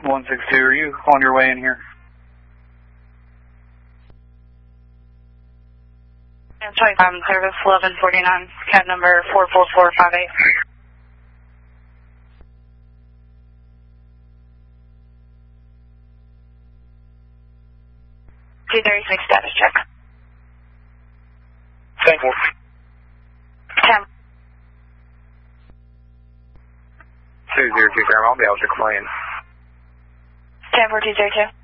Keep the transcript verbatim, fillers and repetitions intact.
one six two, are you on your way in here? twenty-five service eleven forty-nine, cab number four four four five eight. two thirty-six status check. ten four. ten. two zero two, Grandma, I'll be out your plane. ten four two zero two.